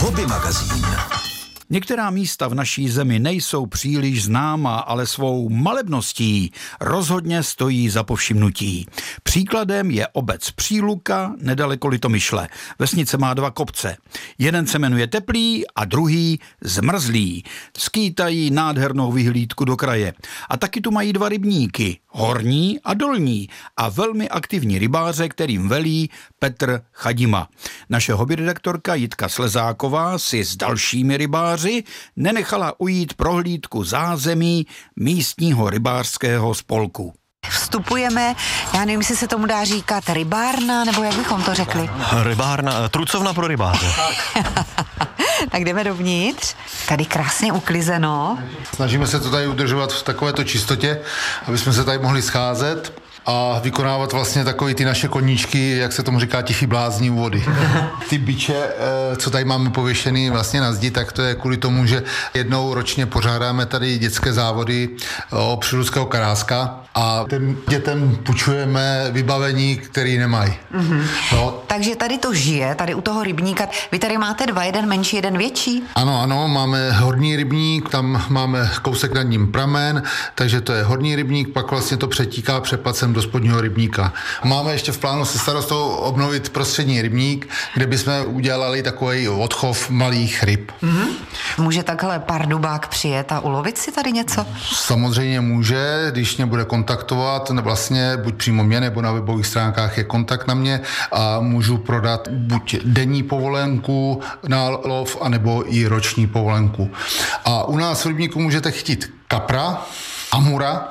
Hobby magazín. Některá místa v naší zemi nejsou příliš známá, ale svou malebností rozhodně stojí za povšimnutí. Příkladem je obec Příluka nedaleko Litomyšle. Vesnice má 2 kopce. Jeden se jmenuje Teplý a druhý Zmrzlý. Skýtají nádhernou vyhlídku do kraje. A taky tu mají 2 rybníky, horní a dolní, a velmi aktivní rybáře, kterým velí Petr Chadima. Naše hobbyredaktorka Jitka Slezáková si s dalšími rybáři nenechala ujít prohlídku zázemí místního rybářského spolku. Vstupujeme, já nevím, jestli se tomu dá říkat rybárna, nebo jak bychom to řekli? Rybárna, trucovna pro rybáře. Tak jdeme dovnitř. Tady krásně uklizeno. Snažíme se to tady udržovat v takovéto čistotě, aby jsme se tady mohli scházet a vykonávat vlastně takové ty naše koníčky, jak se tomu říká, tichý blázni u vody. Ty biče, co tady máme pověšený vlastně na zdi, tak to je kvůli tomu, že jednou ročně pořádáme tady dětské závody o přírodského karáska a těm dětem půjčujeme vybavení, který nemají. Mm-hmm. No. Takže tady to žije, tady u toho rybníka. Vy tady máte 2, jeden menší, jeden větší? Ano, máme horní rybník, tam máme kousek nad ním pramen, takže to je horní rybník, pak vlastně to přetíká přepacem do spodního rybníka. Máme ještě v plánu se starostou obnovit prostřední rybník, kde bychom udělali takový odchov malých ryb. Mm-hmm. Může takhle pardubák přijet a ulovit si tady něco? Samozřejmě může, když mě bude kontaktovat, vlastně buď přímo mě, nebo na webových stránkách je kontakt na mě a můžu prodat buď denní povolenku na lov, anebo i roční povolenku. A u nás v rybníku můžete chtít kapra, amura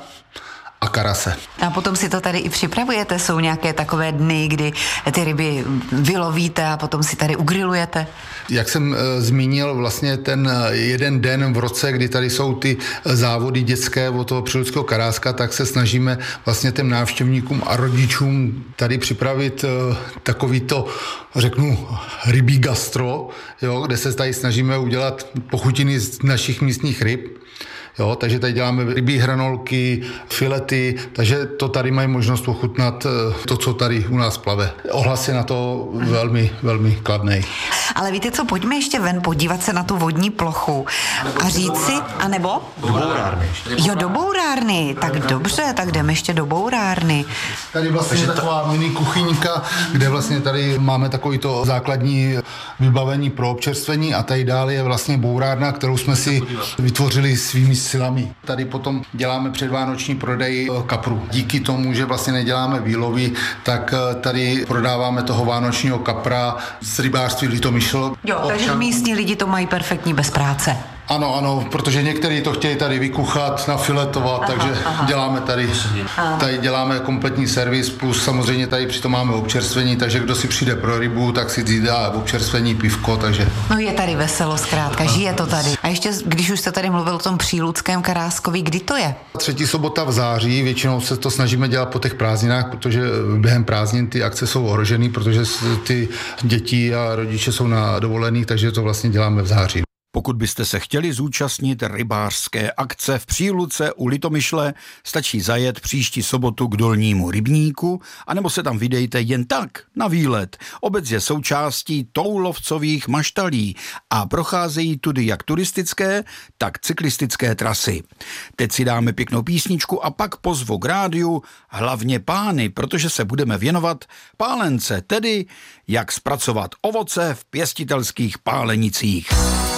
a karase. A potom si to tady i připravujete? Jsou nějaké takové dny, kdy ty ryby vylovíte a potom si tady ugrilujete? Jak jsem zmínil, vlastně ten jeden den v roce, kdy tady jsou ty závody dětské od toho přírodského karáska, tak se snažíme vlastně těm návštěvníkům a rodičům tady připravit takovýto, řeknu, rybí gastro, jo, kde se tady snažíme udělat pochutiny z našich místních ryb. Jo, takže tady děláme rybí hranolky, filety, takže to tady mají možnost ochutnat to, co tady u nás plave. Ohlas je na to velmi, velmi kladný. Ale víte co, pojďme ještě ven podívat se na tu vodní plochu a říct si, anebo? Do bourárny. Jo, do bourárny, tak dobře, tak jdeme ještě do bourárny. Tady vlastně je taková mini kuchyňka, kde vlastně tady máme takovýto základní vybavení pro občerstvení a tady dál je vlastně bourárna, kterou jsme si vytvořili svými silami. Tady potom děláme předvánoční prodej kapru. Díky tomu, že vlastně neděláme výlovy, tak tady prodáváme toho vánočního kapra z rybářství Litomyšl. Jo, takže místní lidi to mají perfektní bez práce. Ano, protože někteří to chtějí tady vykuchat, nafiletovat, takže děláme tady děláme kompletní servis, plus samozřejmě tady přitom máme občerstvení, takže kdo si přijde pro rybu, tak si dá občerstvení, pivko, takže. No je tady veselo zkrátka, žije to tady. A ještě, když už jste tady mluvil o tom příludském karáskovi, kdy to je? 3. sobota v září, většinou se to snažíme dělat po těch prázdninách, protože během prázdnin ty akce jsou ohrožený, protože ty děti a rodiče jsou na dovolených, takže to vlastně děláme v září. Pokud byste se chtěli zúčastnit rybářské akce v Příluce u Litomyšle, stačí zajet příští sobotu k dolnímu rybníku, anebo se tam vydejte jen tak na výlet. Obec je součástí toulovcových maštalí a procházejí tudy jak turistické, tak cyklistické trasy. Teď si dáme pěknou písničku a pak pozvu k rádiu hlavně pány, protože se budeme věnovat pálence, tedy jak zpracovat ovoce v pěstitelských pálenicích.